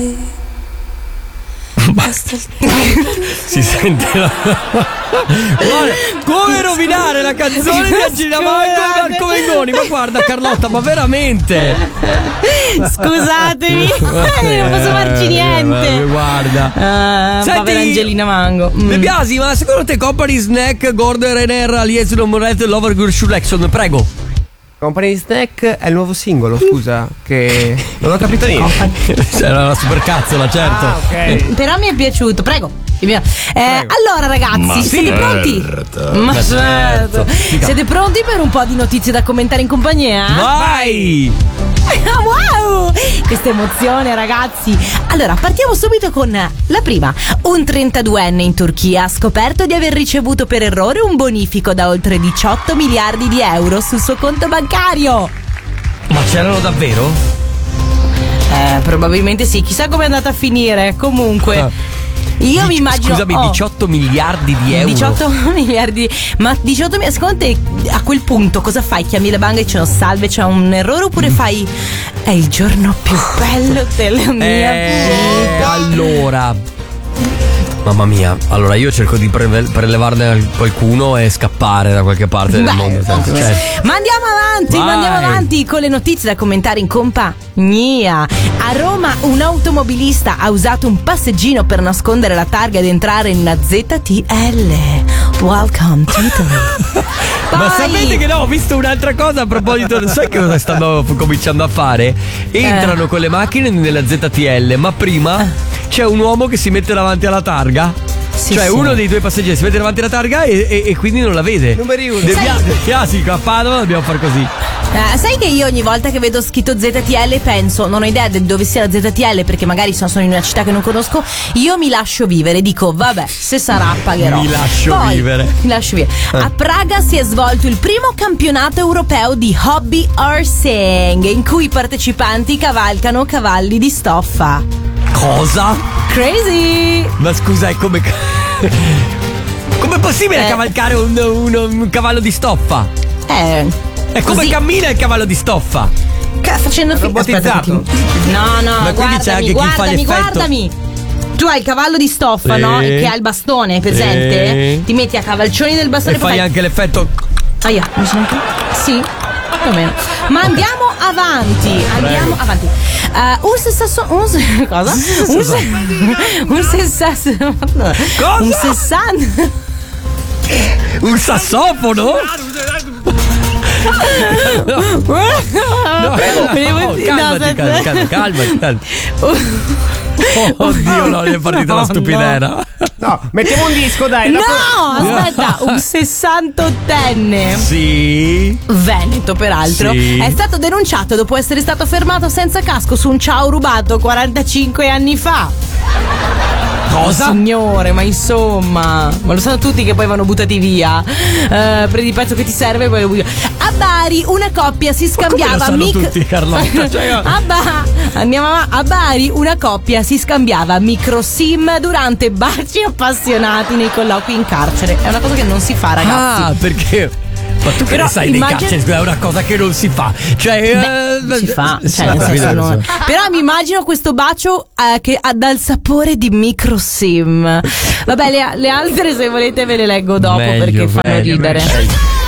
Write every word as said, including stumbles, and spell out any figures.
Basta. Si sente la... Guarda, come rovinare la canzone di Angelina Mango e Marco Mengoni? Ma guarda Carlotta, ma veramente? Scusatemi, non posso farci niente. Eh, guarda. Uh, Senti, povera Angelina Mango. Mm. De Biasi, ma secondo te Company Snack, Gordon Renner, Alice Lomoret, Lover Girl Schuleckson, prego. Company Snack è il nuovo singolo, scusa, che non ho capito niente. C'era la supercazzola, certo. Ah, ok. Però mi è piaciuto, prego. Eh, allora ragazzi, Ma siete pronti? Ma certo. Siete pronti per un po' di notizie da commentare in compagnia? Vai! Wow! Questa emozione, ragazzi. Allora, partiamo subito con la prima. Un trentaduenne in Turchia ha scoperto di aver ricevuto per errore un bonifico da oltre diciotto miliardi di euro sul suo conto bancario. Ma c'erano davvero? Eh, probabilmente sì. Chissà come è andata a finire. Comunque Ah. io mi immagino. Scusami, oh, diciotto miliardi di euro. diciotto miliardi. Ma diciotto miliardi, secondo te a quel punto cosa fai? Chiami la banca e dicono salve, c'è un errore, oppure fai è il giorno più bello della mia Eh, vita? allora. Mamma mia, allora io cerco di preve- prelevarne qualcuno e scappare da qualche parte del Beh, mondo. Cioè, Ma andiamo avanti, Vai. ma andiamo avanti con le notizie da commentare in compagnia. A Roma un automobilista ha usato un passeggino per nascondere la targa ed entrare in una Z T L. Welcome to Italy. ma Poi- sapete che no, ho visto un'altra cosa a proposito. Sai che cosa stanno cominciando a fare? Entrano Eh. con le macchine nella Z T L, ma prima c'è un uomo che si mette davanti alla targa. Sì, cioè sì. uno dei due passeggeri si mette davanti alla targa e, e- e quindi non la vede. Numeri uno. De Sai- Bia- De Biasi, a Padova dobbiamo fare così. Eh, sai che io ogni volta che vedo scritto Z T L penso, non ho idea di dove sia la Z T L perché magari sono, sono in una città che non conosco, io mi lascio vivere, dico vabbè, se sarà pagherò. Mi lascio Poi, vivere. Mi lascio vivere. A Praga si è svolto il primo campionato europeo di hobby horsing, in cui i partecipanti cavalcano cavalli di stoffa. Cosa? Crazy! Ma scusa, è come. Com'è possibile Eh. cavalcare un, un- un cavallo di stoffa? Eh. È come Così. cammina il cavallo di stoffa. Ca- facendo fi- Robotizzato. Aspetta un attimo. No, no, Ma quindi c'è guardami, anche chi fa guardami, l'effetto. guardami. Tu hai il cavallo di stoffa, Sì. no? E che ha il bastone, hai presente? Sì. Ti metti a cavalcioni del bastone E fai anche l'effetto. Aia, mi sono anche. Sì, più o meno. Ma andiamo avanti. Andiamo avanti. Uh, un sessasso. Un se- cosa? Un, se- un sessasso. Cosa? Un sessanta. Un sassofono? No, Volevo no, dire- calmati, no, calma, aspetta. calma, calma, calma. Oh, oddio, no, gli è partita No, la stupidera. No, mettiamo un disco, dai. No, dopo- aspetta, un sessantottenne Sì. veneto, peraltro, Sì. è stato denunciato dopo essere stato fermato senza casco su un ciao rubato quarantacinque anni fa. Cosa? Signore, ma insomma, ma lo sanno tutti che poi vanno buttati via. Eh, prendi il pezzo che ti serve e poi lo butti. A Bari una coppia si come lo scambiava sanno mic- tutti, Carlotta? Cioè, io- a, ba- andiamo avanti. A Bari una coppia si scambiava micro sim durante baci appassionati nei colloqui in carcere. È una cosa che non si fa, ragazzi. Ah, perché? Ma tu che Però ne sai dei immagina- carceri? Scusa, è una cosa che non si fa. Cioè, Beh, eh, si fa, sì, cioè, nel ho senso, capito, non- sì. però mi immagino questo bacio eh, che ha dal sapore di micro sim. Vabbè, le, le altre se volete ve le leggo dopo Meglio, perché fanno meglio, ridere. meglio.